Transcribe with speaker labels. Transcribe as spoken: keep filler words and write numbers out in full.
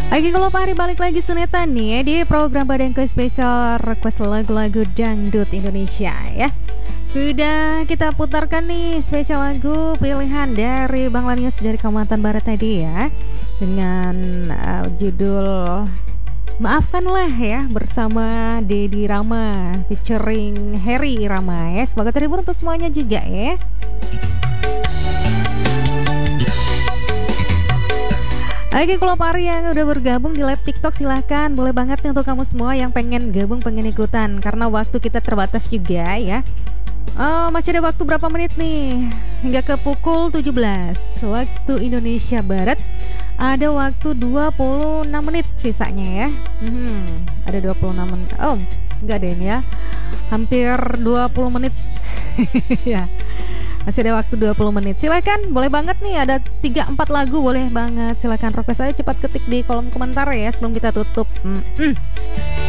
Speaker 1: Oke, kalau Pak Hari balik lagi Sunetan nih di program Badengko spesial request lagu-lagu dangdut Indonesia ya. Sudah kita putarkan nih spesial lagu pilihan dari Bang Lanius dari Kalimantan Barat tadi ya, dengan uh, judul Maafkanlah ya bersama Dedi Rama featuring Harry Irama ya. Semoga terhibur untuk semuanya juga ya. Oke, kalau Pak Ari yang udah bergabung di live TikTok silahkan, boleh banget nih untuk kamu semua yang pengen gabung, pengen ikutan, karena waktu kita terbatas juga ya. Oh, masih ada waktu berapa menit nih hingga ke pukul tujuh belas waktu Indonesia Barat. Ada waktu dua puluh enam menit sisanya ya. Hmm, ada dua puluh enam menit. Oh, enggak deh ini ya. Hampir dua puluh menit. Ya. Masih ada waktu dua puluh menit. Silakan, boleh banget nih, ada tiga empat lagu boleh banget. Silakan request saya, cepat ketik di kolom komentar ya sebelum kita tutup. Hmm.